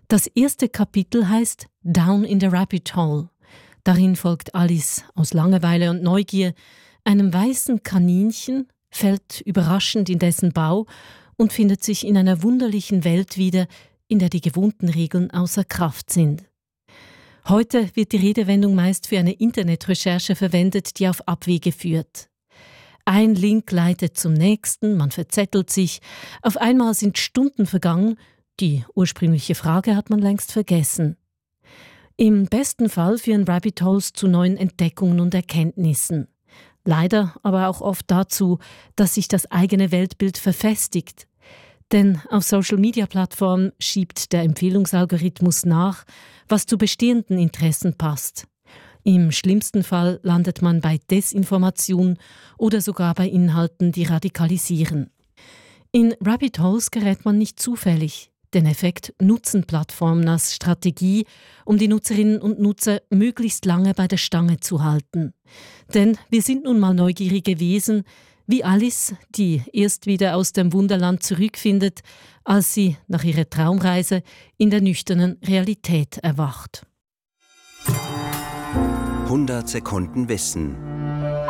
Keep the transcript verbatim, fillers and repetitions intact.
Das erste Kapitel heißt Down in the Rabbit Hole. Darin folgt Alice aus Langeweile und Neugier einem weißen Kaninchen, fällt überraschend in dessen Bau und findet sich in einer wunderlichen Welt wieder, in der die gewohnten Regeln außer Kraft sind. Heute wird die Redewendung meist für eine Internetrecherche verwendet, die auf Abwege führt. Ein Link leitet zum nächsten, man verzettelt sich, auf einmal sind Stunden vergangen, die ursprüngliche Frage hat man längst vergessen. Im besten Fall führen Rabbit Holes zu neuen Entdeckungen und Erkenntnissen. Leider aber auch oft dazu, dass sich das eigene Weltbild verfestigt. Denn auf Social-Media-Plattformen schiebt der Empfehlungsalgorithmus nach, was zu bestehenden Interessen passt. Im schlimmsten Fall landet man bei Desinformation oder sogar bei Inhalten, die radikalisieren. In Rabbit Holes gerät man nicht zufällig. Den Effekt nutzen Plattformen als Strategie, um die Nutzerinnen und Nutzer möglichst lange bei der Stange zu halten. Denn wir sind nun mal neugierige Wesen, wie Alice, die erst wieder aus dem Wunderland zurückfindet, als sie nach ihrer Traumreise in der nüchternen Realität erwacht. hundert Sekunden Wissen.